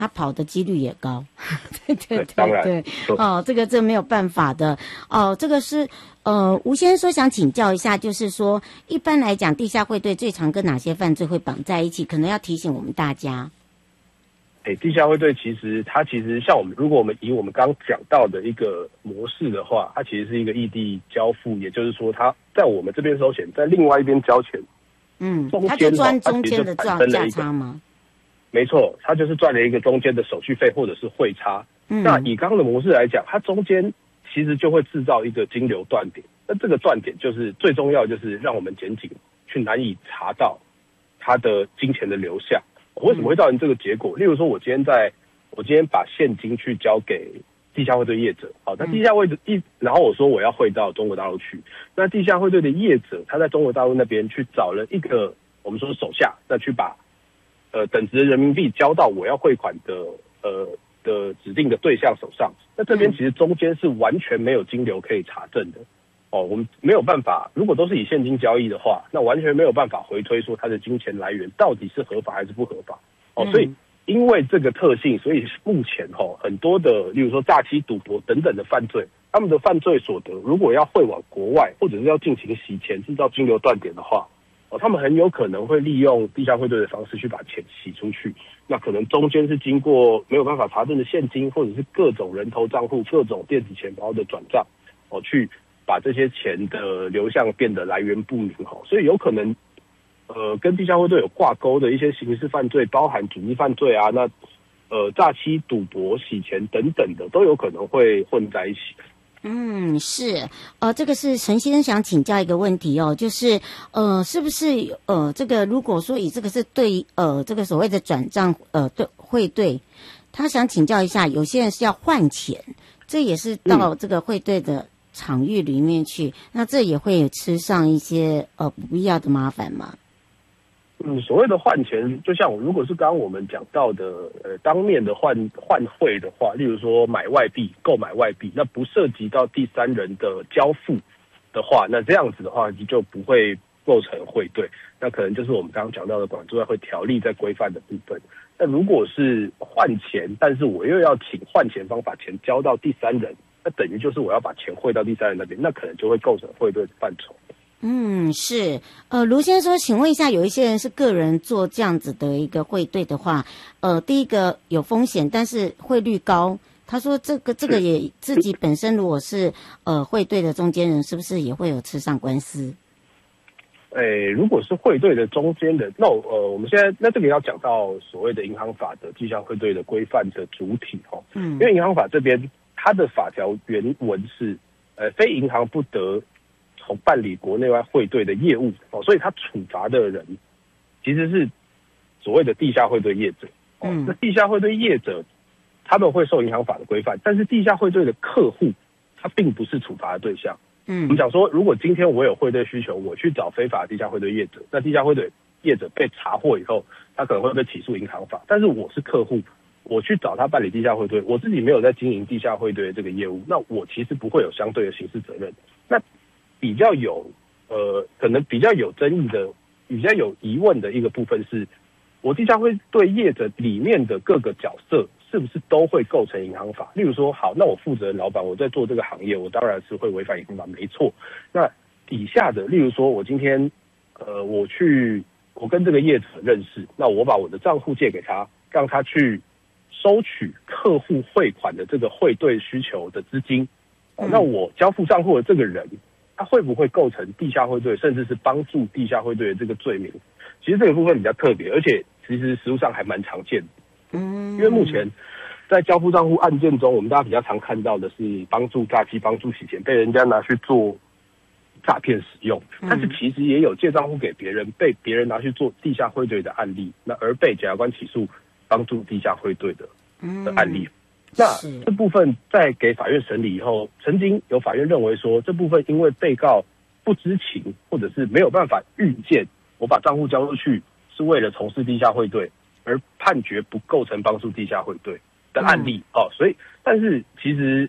他跑的几率也高。对对当然对，这没有办法的。这个是吴先生说想请教一下，就是说一般来讲，地下汇兑最常跟哪些犯罪会绑在一起？可能要提醒我们大家。 地下汇兑其实像如果我们以我们刚讲到的一个模式的话，它其实是一个异地交付，也就是说，它在我们这边收钱，在另外一边交钱。 他就赚中间的价差吗？ 没错，他就是赚了一个中间的手续费或者是汇差。那以刚刚的模式来讲，它中间其实就会制造一个金流断点。那这个断点就是最重要，就是让我们检警去难以查到它的金钱的流向。为什么会造成这个结果？例如说，我今天把现金去交给地下汇兑业者，好，那地下汇兑然后我说我要汇到中国大陆去，那地下汇兑的业者他在中国大陆那边去找了一个我们说手下，那去把等值的人民币交到我要汇款的指定的对象手上，那这边其实中间是完全没有金流可以查证的。我们没有办法，如果都是以现金交易的话，那完全没有办法回推说它的金钱来源到底是合法还是不合法。所以因为这个特性，所以目前很多的，例如说诈欺、赌博等等的犯罪，他们的犯罪所得如果要汇往国外，或者是要进行洗钱、制造金流断点的话，他们很有可能会利用地下汇兑的方式去把钱洗出去。那可能中间是经过没有办法查证的现金，或者是各种人头账户、各种电子钱包的转账，去把这些钱的流向变得来源不明。所以有可能跟地下汇兑有挂钩的一些刑事犯罪，包含组织犯罪啊，那诈欺、赌博、洗钱等等的，都有可能会混在一起。 是，这个是陈先生想请教一个问题哦，就是是不是这个如果说以这个是对这个所谓的转账对汇兑，他想请教一下，有些人是要换钱，这也是到这个汇兑的场域里面去，那这也会吃上一些不必要的麻烦吗？ 所谓的换钱，就像如果是刚刚我们讲到的，当面的换汇的话，例如说买外币、购买外币，那不涉及到第三人的交付的话，那这样子的话就不会构成汇兑，那可能就是我们刚刚讲到的管制外汇条例在规范的部分。那如果是换钱，但是我又要请换钱方把钱交到第三人，那等于就是我要把钱汇到第三人那边，那可能就会构成汇兑的范畴。 是，卢先生说，请问一下，有一些人是个人做这样子的一个汇兑的话，第一个有风险，但是汇率高。他说这个也自己本身如果是汇兑的中间人，是不是也会有吃上官司？ 如果是汇兑的中间人，那我们现在这个要讲到所谓的银行法的地下汇兑的规范的主体因为银行法这边它的法条原文是非银行不得办理国内外汇兑的业务所以他处罚的人其实是所谓的地下汇兑业者那地下汇兑业者他们会受银行法的规范，但是地下汇兑的客户他并不是处罚的对象。我们讲说，如果今天我有汇兑需求，我去找非法地下汇兑业者，那地下汇兑业者被查获以后，他可能会被起诉银行法。但是我是客户，我去找他办理地下汇兑，我自己没有在经营地下汇兑的这个业务，那我其实不会有相对的刑事责任。那比较有可能比较有争议的、比较有疑问的一个部分是，我地下汇兑业者里面的各个角色是不是都会构成银行法？例如说，好，那我负责人老板，我在做这个行业，我当然是会违反银行法，没错。那底下的，例如说我今天我跟这个业者认识，那我把我的账户借给他，让他去收取客户汇款的这个汇兑需求的资金。那我交付账户的这个人，他会不会构成地下汇兑，甚至是帮助地下汇兑的这个罪名？其实这个部分比较特别，而且其实实务上还蛮常见的。因为目前在交付账户案件中，我们大家比较常看到的是帮助诈欺、帮助洗钱，被人家拿去做诈骗使用。但是其实也有借账户给别人，被别人拿去做地下汇兑的案例，那而被检察官起诉帮助地下汇兑的案例。那这部分在给法院审理以后，曾经有法院认为说，这部分因为被告不知情，或者是没有办法预见我把账户交出去是为了从事地下汇兑，而判决不构成帮助地下汇兑的案例。所以但是其实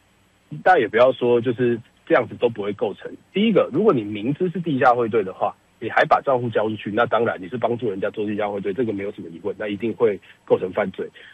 大家也不要说就是这样子都不会构成。第一个，如果你明知是地下汇兑的话， 你还把账户交出去，那当然你是帮助人家做绩效汇兑，这个没有什么疑问，那一定会构成犯罪。